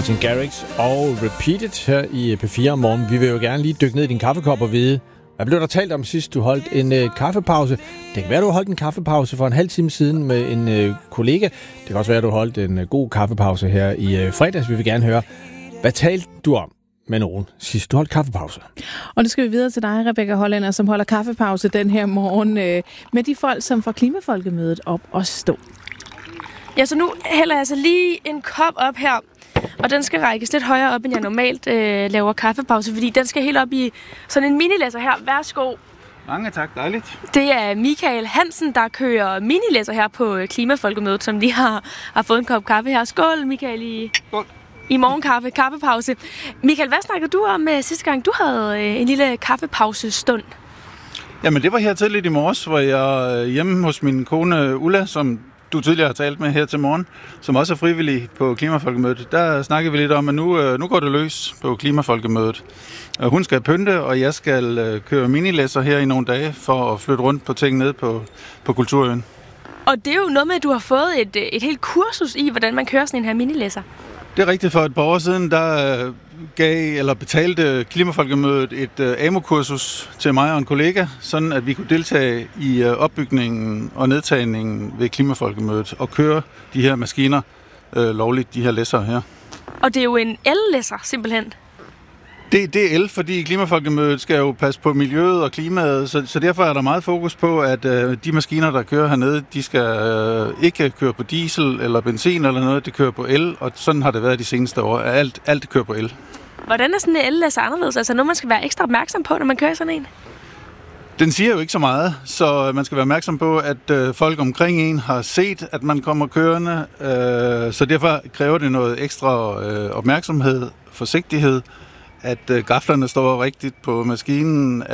Martin Garrix og Repeat It her i P4 om morgen. Vi vil jo gerne lige dykke ned i din kaffekop og vide, hvad blev der talt om sidst, du holdt en kaffepause? Det kan være, du har holdt en kaffepause for en halv time siden med en kollega. Det kan også være, du har holdt en god kaffepause her i fredags. Vi vil gerne høre, hvad talte du om med nogen sidst, du holdt kaffepause? Og det skal vi videre til dig, Rebecca Hollænder, som holder kaffepause den her morgen med de folk, som får Klimafolkemødet op og stå. Ja, så nu hælder jeg så lige en kop op her, og den skal rækkes lidt højere op, end jeg normalt laver kaffepause, fordi den skal helt op i sådan en minilæsser her. Værsgo. Mange tak, dejligt. Det er Michael Hansen, der kører minilæsser her på Klimafolkemødet, som lige har fået en kop kaffe her. Skål, Michael, Skål. I kaffepause. Michael, hvad snakker du om sidste gang, du havde en lille kaffepausestund? Jamen, det var her tidligt i morges, hvor jeg hjemme hos min kone Ulla, som du tidligere har talt med her til morgen, som også er frivillig på Klimafolkemødet. Der snakkede vi lidt om, at nu går det løs på Klimafolkemødet. Hun skal pynte, og jeg skal køre minilæsser her i nogle dage for at flytte rundt på ting nede på Kulturøen. Og det er jo noget med, at du har fået et helt kursus i, hvordan man kører sådan en her minilæsser. Det er rigtigt. For et par år siden, der betalte Klimafolkemødet et AMO-kursus til mig og en kollega, sådan at vi kunne deltage i opbygningen og nedtagningen ved Klimafolkemødet og køre de her maskiner lovligt, de her læsser her. Og det er jo en el-læsser, simpelthen. Det er el, fordi Klimafolkemødet skal jo passe på miljøet og klimaet, så derfor er der meget fokus på, at de maskiner, der kører hernede, de skal ikke køre på diesel eller benzin eller noget, det kører på el, og sådan har det været de seneste år. Alt kører på el. Hvordan er sådan en el-læsser anderledes? Altså noget, man skal være ekstra opmærksom på, når man kører sådan en? Den siger jo ikke så meget, så man skal være opmærksom på, at folk omkring en har set, at man kommer kørende, så derfor kræver det noget ekstra opmærksomhed, forsigtighed, at gaflerne står rigtigt på maskinen,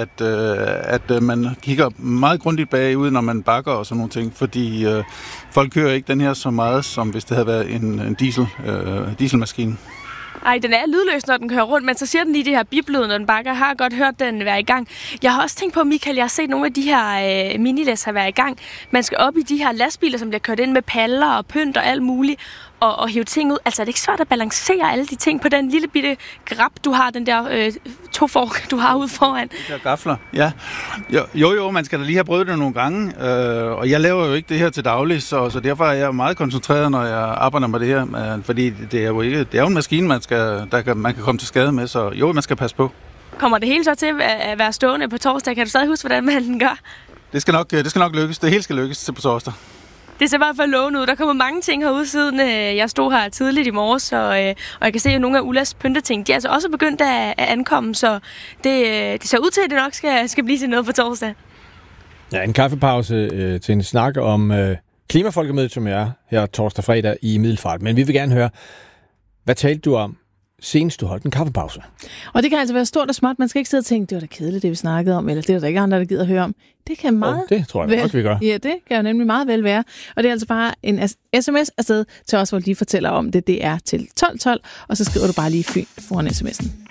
at man kigger meget grundigt bagud, når man bakker og sådan nogle ting, fordi folk kører ikke den her så meget, som hvis det havde været en dieselmaskine. Ej, den er lydløs, når den kører rundt, men så siger den lige det her biblyd, når den bakker. Jeg har godt hørt den være i gang. Jeg har også tænkt på, Michael, jeg har set nogle af de her minilæsser være i gang. Man skal op i de her lastbiler, som bliver kørt ind med paller og pynt og alt muligt, og hive ting ud. Altså, er det ikke svært at balancere alle de ting på den lille bitte grab, du har, den der tofork, du har ude foran? De der gafler, ja. Jo, man skal da lige have prøvet det nogle gange, og jeg laver jo ikke det her til daglig, så derfor er jeg meget koncentreret, når jeg arbejder med det her, fordi det er jo en maskine, man kan komme til skade med, så jo, man skal passe på. Kommer det hele så til at være stående på torsdag? Kan du stadig huske, hvordan man gør? Det skal nok lykkes. Det hele skal lykkes til på torsdag. Det ser i hvert fald lovende ud. Der kommer mange ting herude, siden jeg stod her tidligt i morges, og jeg kan se, at nogle af Ullas pynteting, de er altså også begyndt at ankomme, så det ser ud til, at det nok skal blive til noget på torsdag. Ja, en kaffepause til en snak om Klimafolkemødet, som er her torsdag fredag i Middelfart. Men vi vil gerne høre, hvad talte du om senest du holdt en kaffepause? Og det kan altså være stort og småt. Man skal ikke sidde og tænke, det var da kedeligt, det vi snakkede om, eller det er der ikke andre, der gider at høre om. Det kan meget det tror jeg godt, vi gør. Ja, det kan jo nemlig meget vel være. Og det er altså bare en sms afsted til os, hvor de fortæller om det. Det er til 1212, og så skriver du bare lige Fyn foran sms'en.